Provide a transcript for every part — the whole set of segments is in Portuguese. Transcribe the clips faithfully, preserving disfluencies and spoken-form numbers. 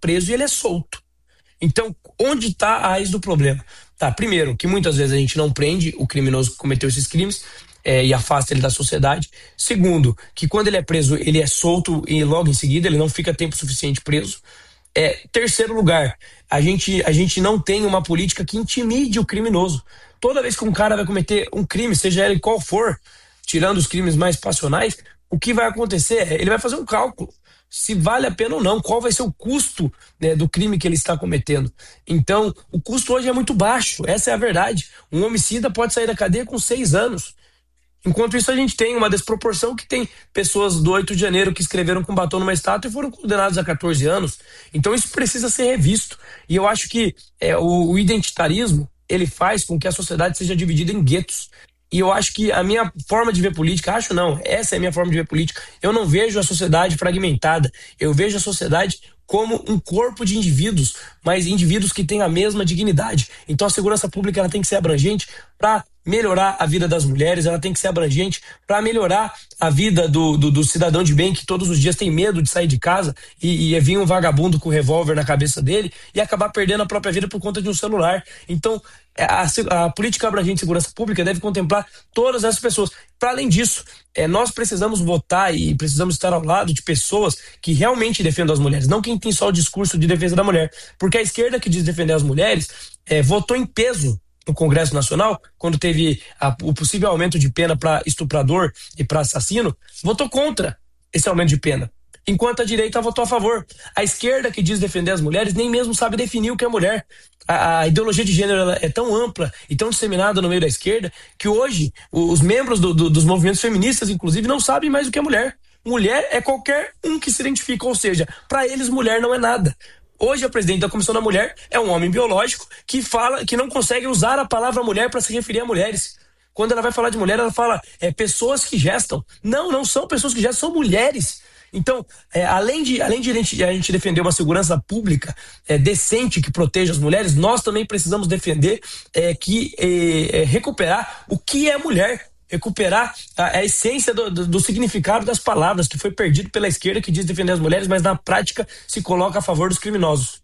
preso e ele é solto. Então, onde está a raiz do problema? Tá, primeiro, que muitas vezes a gente não prende o criminoso que cometeu esses crimes é, e afasta ele da sociedade. Segundo, que quando ele é preso, ele é solto e logo em seguida ele não fica tempo suficiente preso. É, terceiro lugar, a gente, a gente não tem uma política que intimide o criminoso. Toda vez que um cara vai cometer um crime, seja ele qual for, tirando os crimes mais passionais, o que vai acontecer é, ele vai fazer um cálculo, se vale a pena ou não, qual vai ser o custo, né, do crime que ele está cometendo. Então, o custo hoje é muito baixo, essa é a verdade. Um homicida pode sair da cadeia com seis anos. Enquanto isso, a gente tem uma desproporção que tem pessoas do oito de janeiro que escreveram com batom numa estátua e foram condenados a catorze anos. Então, isso precisa ser revisto. E eu acho que é, o, o identitarismo, ele faz com que a sociedade seja dividida em guetos. E eu acho que a minha forma de ver política, acho não, essa é a minha forma de ver política. Eu não vejo a sociedade fragmentada, eu vejo a sociedade como um corpo de indivíduos, mas indivíduos que têm a mesma dignidade. Então a segurança pública ela tem que ser abrangente para melhorar a vida das mulheres, ela tem que ser abrangente para melhorar a vida do, do, do cidadão de bem que todos os dias tem medo de sair de casa e, e vir um vagabundo com um revólver na cabeça dele e acabar perdendo a própria vida por conta de um celular. Então a, a política abrangente de segurança pública deve contemplar todas essas pessoas. Para além disso, é, nós precisamos votar e precisamos estar ao lado de pessoas que realmente defendam as mulheres, não quem tem só o discurso de defesa da mulher. Porque a esquerda que diz defender as mulheres é, votou em peso no Congresso Nacional, quando teve a, o possível aumento de pena para estuprador e para assassino, votou contra esse aumento de pena. Enquanto a direita votou a favor. A esquerda que diz defender as mulheres nem mesmo sabe definir o que é mulher. A, a ideologia de gênero ela é tão ampla e tão disseminada no meio da esquerda que hoje os membros do, do, dos movimentos feministas, inclusive, não sabem mais o que é mulher. Mulher é qualquer um que se identifica, ou seja, para eles mulher não é nada. Hoje a presidente da Comissão da Mulher é um homem biológico que fala que não consegue usar a palavra mulher para se referir a mulheres. Quando ela vai falar de mulher, ela fala é, pessoas que gestam. Não, não são pessoas que gestam, são mulheres. Então, é, além, de, além de a gente, a gente defender uma segurança pública é, decente que proteja as mulheres, nós também precisamos defender é, que é, é, recuperar o que é mulher. Recuperar a, a essência do, do, do significado das palavras que foi perdido pela esquerda que diz defender as mulheres, mas na prática se coloca a favor dos criminosos.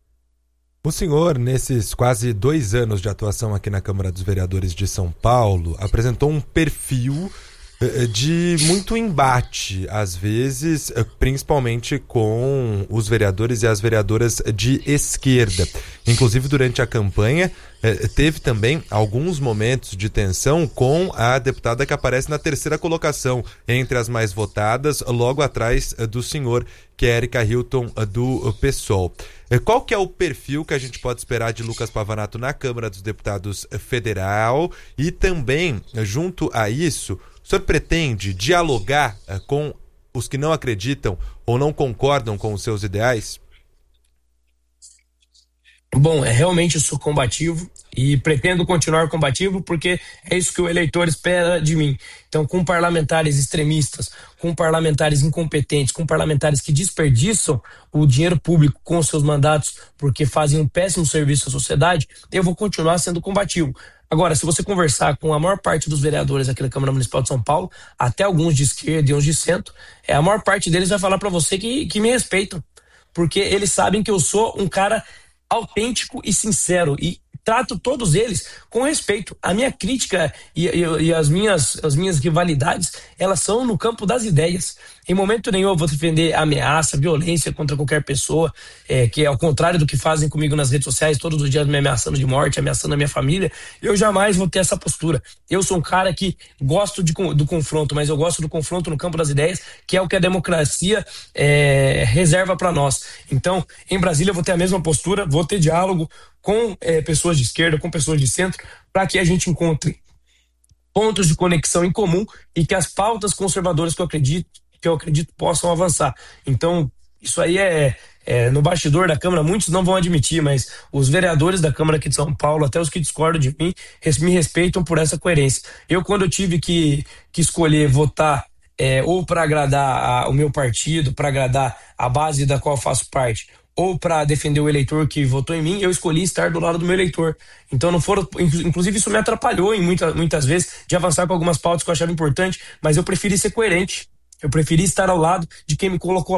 O senhor, nesses quase dois anos de atuação aqui na Câmara dos Vereadores de São Paulo, apresentou um perfil de muito embate, às vezes, principalmente com os vereadores e as vereadoras de esquerda. Inclusive, durante a campanha, teve também alguns momentos de tensão com a deputada que aparece na terceira colocação entre as mais votadas, logo atrás do senhor, que é Érica Hilton, do PSOL. Qual que é o perfil que a gente pode esperar de Lucas Pavanato na Câmara dos Deputados Federal? E também, junto a isso, o senhor pretende dialogar uh, com os que não acreditam ou não concordam com os seus ideais? Bom, é, realmente eu sou combativo e pretendo continuar combativo porque é isso que o eleitor espera de mim. Então, com parlamentares extremistas, com parlamentares incompetentes, com parlamentares que desperdiçam o dinheiro público com os seus mandatos porque fazem um péssimo serviço à sociedade, eu vou continuar sendo combativo. Agora, se você conversar com a maior parte dos vereadores aqui da Câmara Municipal de São Paulo, até alguns de esquerda e uns de centro, é, a maior parte deles vai falar para você que, que me respeitam, porque eles sabem que eu sou um cara autêntico e sincero e trato todos eles com respeito. A minha crítica e, e, e as, minhas, as minhas rivalidades, elas são no campo das ideias. Em momento nenhum eu vou defender ameaça, violência contra qualquer pessoa, é, que é ao contrário do que fazem comigo nas redes sociais, todos os dias me ameaçando de morte, ameaçando a minha família. Eu jamais vou ter essa postura. Eu sou um cara que gosto de, do confronto, mas eu gosto do confronto no campo das ideias, que é o que a democracia é, reserva para nós. Então, em Brasília eu vou ter a mesma postura, vou ter diálogo com é, pessoas de esquerda, com pessoas de centro, para que a gente encontre pontos de conexão em comum e que as pautas conservadoras que eu acredito, que eu acredito possam avançar. Então, isso aí é, é no bastidor da Câmara, muitos não vão admitir, mas os vereadores da Câmara aqui de São Paulo, até os que discordam de mim, me respeitam por essa coerência. Eu, quando eu tive que, que escolher votar é, ou para agradar a, o meu partido, para agradar a base da qual eu faço parte, ou para defender o eleitor que votou em mim, eu escolhi estar do lado do meu eleitor. Então não foram, inclusive isso me atrapalhou em muita, muitas vezes de avançar com algumas pautas que eu achava importante, mas eu preferi ser coerente. Eu preferi estar ao lado de quem me colocou lá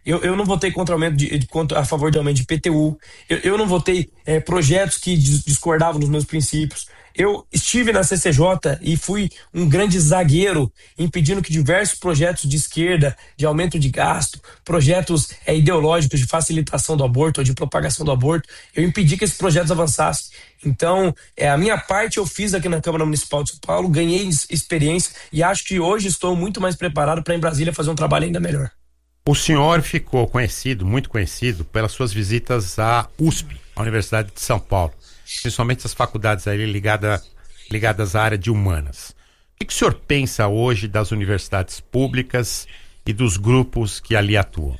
Eu, eu não votei contra aumento de, de, contra, a favor de aumento de I P T U. Eu, eu não votei é, projetos que discordavam dos meus princípios. Eu estive na C C J e fui um grande zagueiro, impedindo que diversos projetos de esquerda, de aumento de gasto, projetos é, ideológicos de facilitação do aborto ou de propagação do aborto, eu impedi que esses projetos avançassem. Então, é, a minha parte eu fiz aqui na Câmara Municipal de São Paulo, ganhei experiência e acho que hoje estou muito mais preparado para em Brasília fazer um trabalho ainda melhor. O senhor ficou conhecido, muito conhecido, pelas suas visitas à U S P, a Universidade de São Paulo, principalmente as faculdades ali ligada, ligadas à área de humanas. O que, que o senhor pensa hoje das universidades públicas e dos grupos que ali atuam?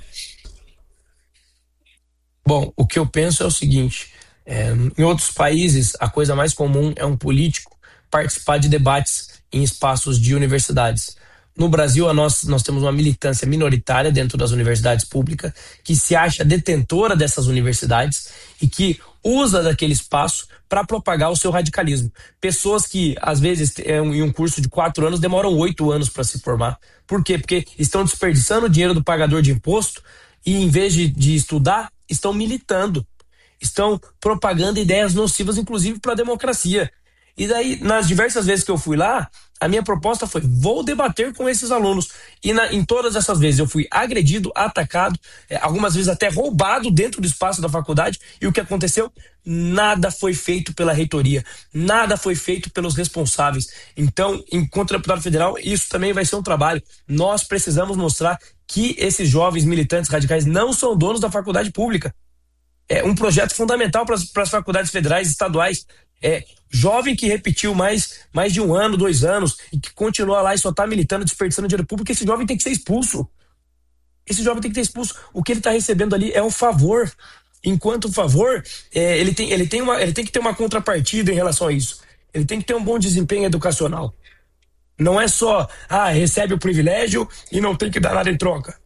Bom, o que eu penso é o seguinte, é, em outros países a coisa mais comum é um político participar de debates em espaços de universidades. No Brasil, a nós, nós temos uma militância minoritária dentro das universidades públicas que se acha detentora dessas universidades e que usa daquele espaço para propagar o seu radicalismo. Pessoas que, às vezes, em um curso de quatro anos, demoram oito anos para se formar. Por quê? Porque estão desperdiçando o dinheiro do pagador de imposto e, em vez de, de estudar, estão militando. Estão propagando ideias nocivas, inclusive para a democracia. E daí, nas diversas vezes que eu fui lá, a minha proposta foi, vou debater com esses alunos. E na, em todas essas vezes eu fui agredido, atacado, é, algumas vezes até roubado dentro do espaço da faculdade. E o que aconteceu? Nada foi feito pela reitoria, nada foi feito pelos responsáveis. Então, enquanto deputado federal, isso também vai ser um trabalho. Nós precisamos mostrar que esses jovens militantes radicais não são donos da faculdade pública. É um projeto fundamental para as faculdades federais e estaduais. É jovem que repetiu mais, mais de um ano, dois anos e que continua lá e só está militando, desperdiçando dinheiro público, esse jovem tem que ser expulso. Esse jovem tem que ser expulso. O que ele está recebendo ali é um favor. Enquanto favor, é, ele, tem, ele, tem uma, ele tem que ter uma contrapartida em relação a isso. Ele tem que ter um bom desempenho educacional. Não é só, ah, recebe o privilégio e não tem que dar nada em troca.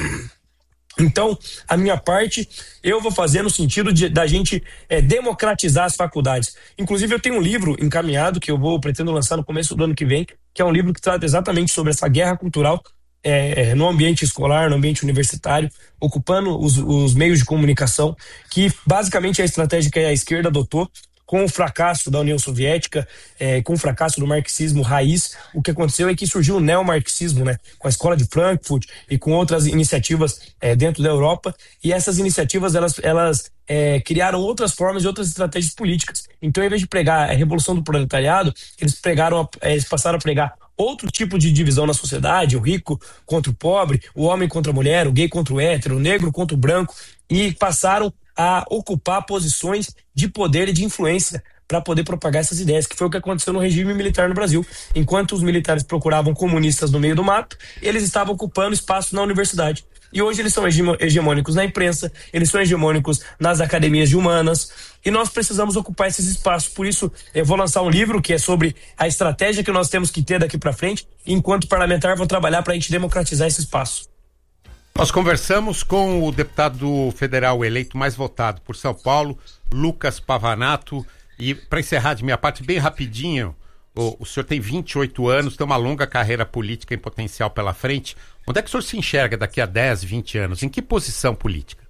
Então, a minha parte, eu vou fazer no sentido de, da gente é, democratizar as faculdades. Inclusive, eu tenho um livro encaminhado que eu vou pretendo lançar no começo do ano que vem, que é um livro que trata exatamente sobre essa guerra cultural é, no ambiente escolar, no ambiente universitário, ocupando os, os meios de comunicação, que basicamente é a estratégia que a esquerda adotou com o fracasso da União Soviética, é, com o fracasso do marxismo raiz. O que aconteceu é que surgiu o neomarxismo, né, com a escola de Frankfurt e com outras iniciativas é, dentro da Europa, e essas iniciativas elas, elas é, criaram outras formas e outras estratégias políticas. Então, em vez de pregar a revolução do proletariado, eles, pregaram a, eles passaram a pregar outro tipo de divisão na sociedade, o rico contra o pobre, o homem contra a mulher, o gay contra o hétero, o negro contra o branco, e passaram a ocupar posições de poder e de influência para poder propagar essas ideias, que foi o que aconteceu no regime militar no Brasil. Enquanto os militares procuravam comunistas no meio do mato, eles estavam ocupando espaço na universidade. E hoje eles são hegemônicos na imprensa, eles são hegemônicos nas academias de humanas, e nós precisamos ocupar esses espaços. Por isso, eu vou lançar um livro que é sobre a estratégia que nós temos que ter daqui para frente, e enquanto parlamentar vou trabalhar para a gente democratizar esse espaço. Nós conversamos com o deputado federal eleito mais votado por São Paulo, Lucas Pavanato. E para encerrar de minha parte, bem rapidinho, o, o senhor tem vinte e oito anos, tem uma longa carreira política em potencial pela frente. Onde é que o senhor se enxerga daqui a dez, vinte anos? Em que posição política?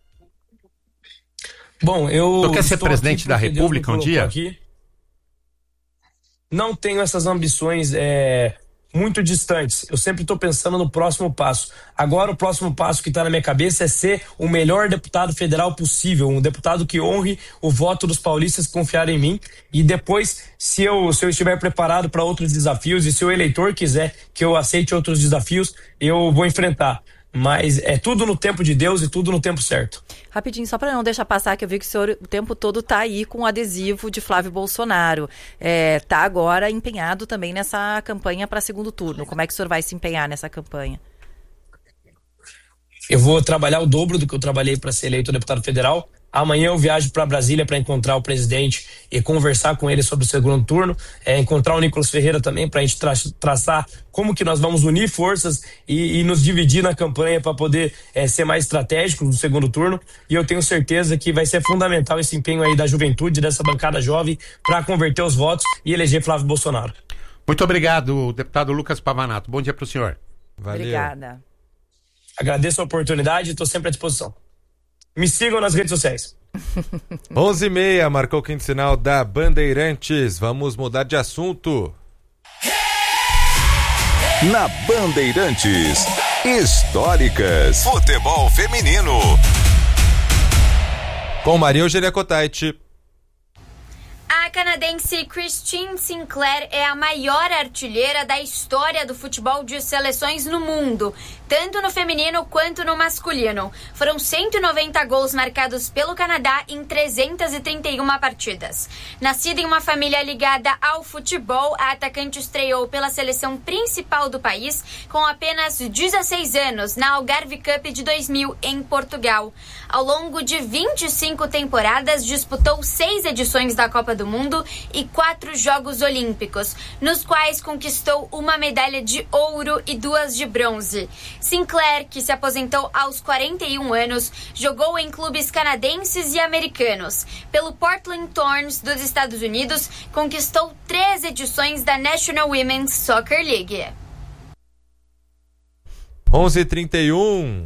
Bom, eu... O senhor quer ser presidente da República um dia? Aqui. Não tenho essas ambições... É... muito distantes. Eu sempre estou pensando no próximo passo. Agora o próximo passo que está na minha cabeça é ser o melhor deputado federal possível, um deputado que honre o voto dos paulistas que confiaram em mim, e depois, se eu, se eu estiver preparado para outros desafios e se o eleitor quiser que eu aceite outros desafios, eu vou enfrentar. Mas é tudo no tempo de Deus e tudo no tempo certo. Rapidinho, só para não deixar passar, que eu vi que o senhor o tempo todo está aí com o adesivo de Flávio Bolsonaro. Está é, agora empenhado também nessa campanha para segundo turno. Como é que o senhor vai se empenhar nessa campanha? Eu vou trabalhar o dobro do que eu trabalhei para ser eleito deputado federal. Amanhã eu viajo para Brasília para encontrar o presidente e conversar com ele sobre o segundo turno, é, encontrar o Nicolas Ferreira também para a gente tra- traçar como que nós vamos unir forças e, e nos dividir na campanha para poder é, ser mais estratégico no segundo turno. E eu tenho certeza que vai ser fundamental esse empenho aí da juventude, dessa bancada jovem, para converter os votos e eleger Flávio Bolsonaro. Muito obrigado, deputado Lucas Pavanato. Bom dia para o senhor. Valeu. Obrigada. Agradeço a oportunidade e estou sempre à disposição. Me sigam nas redes sociais. onze e meia, marcou o quinto sinal da Bandeirantes. Vamos mudar de assunto. Na Bandeirantes, históricas, futebol feminino. Com Maria Eugênia Cotait. A canadense Christine Sinclair é a maior artilheira da história do futebol de seleções no mundo, tanto no feminino quanto no masculino. Foram cento e noventa gols marcados pelo Canadá em trezentas e trinta e uma partidas. Nascida em uma família ligada ao futebol, a atacante estreou pela seleção principal do país com apenas dezesseis anos na Algarve Cup de dois mil em Portugal. Ao longo de vinte e cinco temporadas, disputou seis edições da Copa do Mundo e quatro Jogos Olímpicos, nos quais conquistou uma medalha de ouro e duas de bronze. Sinclair, que se aposentou aos quarenta e um anos, jogou em clubes canadenses e americanos. Pelo Portland Thorns dos Estados Unidos, conquistou três edições da National Women's Soccer League. onze e trinta e um.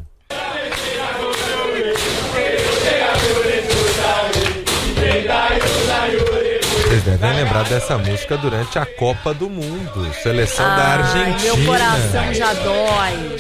Vocês devem lembrar dessa música durante a Copa do Mundo. Seleção Ai, da Argentina. Meu coração já dói.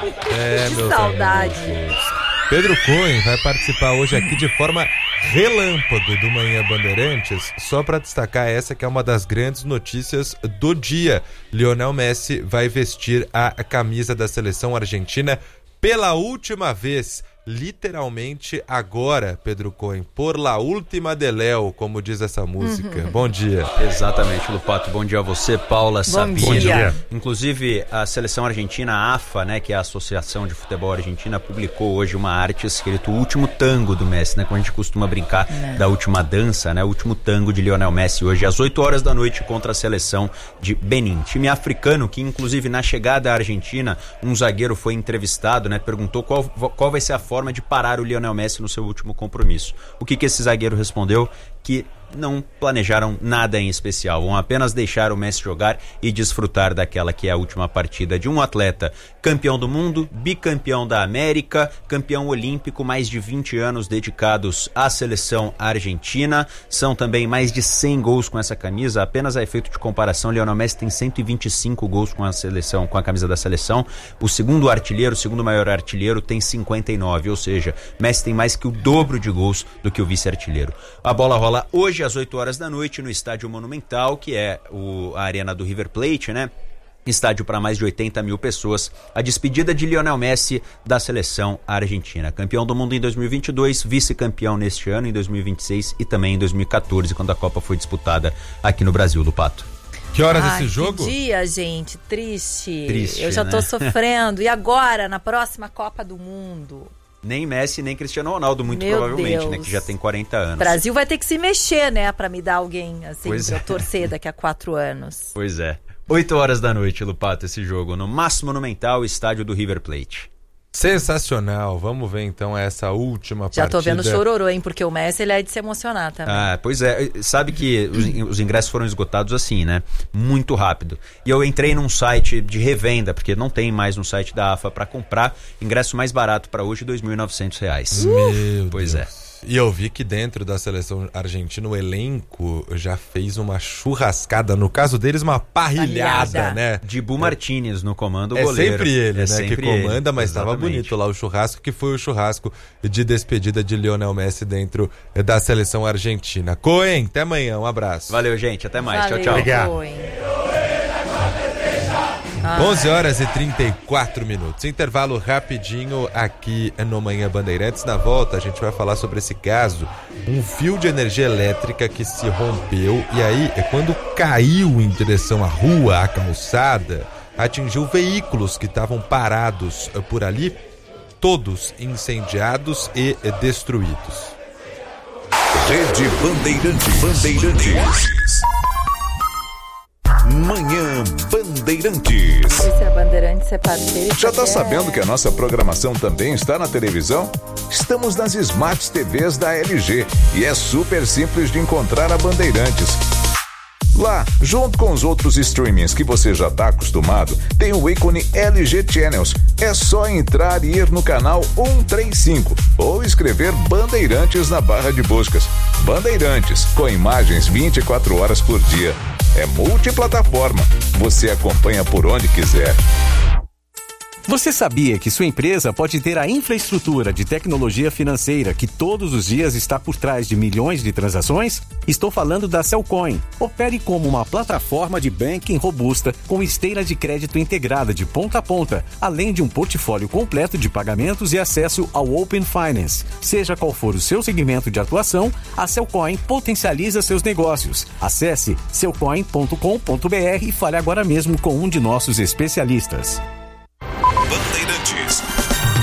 É, que meus saudade. amigos. Pedro Cunha vai participar hoje aqui de forma relâmpago do Manhã Bandeirantes, só para destacar essa que é uma das grandes notícias do dia. Lionel Messi vai vestir a camisa da seleção argentina pela última vez. Literalmente agora, Pedro Cohen, por la última de Léo, como diz essa música. Uhum. Bom dia. Exatamente, Lupato. Bom dia a você, Paula, Sabine. Bom dia. Inclusive, a seleção argentina, a AFA, né, que é a Associação de Futebol Argentina, publicou hoje uma arte escrito O Último Tango do Messi, né, como a gente costuma brincar é. da última dança, né, o último tango de Lionel Messi, hoje às oito horas da noite contra a seleção de Benin. Time africano que, inclusive, na chegada à Argentina, um zagueiro foi entrevistado, né, perguntou qual, qual vai ser a forma de parar o Lionel Messi no seu último compromisso. O que que esse zagueiro respondeu? Que não planejaram nada em especial, vão apenas deixar o Messi jogar e desfrutar daquela que é a última partida de um atleta campeão do mundo, bicampeão da América, campeão olímpico, mais de vinte anos dedicados à seleção argentina, são também mais de cem gols com essa camisa. Apenas a efeito de comparação, Lionel Messi tem cento e vinte e cinco gols com a seleção, com a camisa da seleção. O segundo artilheiro, o segundo maior artilheiro, tem cinquenta e nove, ou seja, Messi tem mais que o dobro de gols do que o vice-artilheiro. A bola rola hoje às oito horas da noite no Estádio Monumental, que é o, a arena do River Plate, né? Estádio para mais de oitenta mil pessoas. A despedida de Lionel Messi da seleção argentina. Campeão do mundo em dois mil e vinte e dois, vice-campeão neste ano, em dois mil e vinte e seis e também em dois mil e quatorze, quando a Copa foi disputada aqui no Brasil, do Pato. Que horas Ai, esse jogo? Que dia, gente. Triste. Triste, Eu já né? tô sofrendo. E agora, na próxima Copa do Mundo? Nem Messi, nem Cristiano Ronaldo, muito Meu provavelmente, Deus. né? Que já tem quarenta anos. O Brasil vai ter que se mexer, né? Pra me dar alguém, assim, Pois pra é. eu torcer daqui a quatro anos. Pois é. oito horas da noite, Lupato, esse jogo no Máximo Monumental, estádio do River Plate. Sensacional. Vamos ver então essa última Já partida. tô vendo chororô, hein? Porque o Messi, ele é de se emocionar também. Ah, pois é. Sabe que os, os ingressos foram esgotados assim, né? Muito rápido. E eu entrei num site de revenda, porque não tem mais no site da AFA para comprar. Ingresso mais barato para hoje, dois mil e novecentos reais. Meu Pois Deus. é. E eu vi que dentro da seleção argentina o elenco já fez uma churrascada, no caso deles uma parrilhada, Parrilhada. né? Dibu Martinez no comando, o É goleiro. sempre ele, É né, sempre que comanda, ele, mas estava exatamente. bonito lá o churrasco, que foi o churrasco de despedida de Lionel Messi dentro da seleção argentina. Cohen, até amanhã, um abraço. Valeu, gente. Até mais. Valeu, Tchau, tchau. Obrigado. Coen. onze horas e trinta e quatro minutos. Intervalo rapidinho aqui no Manhã Bandeirantes. Na volta a gente vai falar sobre esse caso, um fio de energia elétrica que se rompeu e aí, quando caiu em direção à rua, à calçada, atingiu veículos que estavam parados por ali, todos incendiados e destruídos. Rede Bandeirantes. Bandeirantes. Manhã Bandeirantes. Esse é a Bandeirantes, é parceiro. Já tá é... sabendo que a nossa programação também está na televisão? Estamos nas Smart T Vs da L G e é super simples de encontrar a Bandeirantes. Lá, junto com os outros streamings que você já está acostumado, tem o ícone L G Channels. É só entrar e ir no canal cento e trinta e cinco ou escrever Bandeirantes na barra de buscas. Bandeirantes, com imagens vinte e quatro horas por dia. É multiplataforma. Você acompanha por onde quiser. Você sabia que sua empresa pode ter a infraestrutura de tecnologia financeira que todos os dias está por trás de milhões de transações? Estou falando da Cellcoin. Opere como uma plataforma de banking robusta com esteira de crédito integrada de ponta a ponta, além de um portfólio completo de pagamentos e acesso ao Open Finance. Seja qual for o seu segmento de atuação, a Cellcoin potencializa seus negócios. Acesse cellcoin ponto com ponto br e fale agora mesmo com um de nossos especialistas. Bandeirantes,